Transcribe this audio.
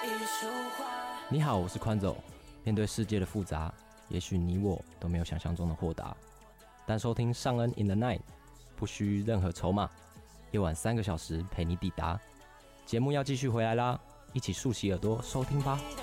你好，我是宽走。面对世界的复杂，也许你我都没有想象中的豁达，但收听尚恩 in the night 不需任何筹码，夜晚3个小时陪你抵达。节目要继续回来啦，一起竖起耳朵收听吧。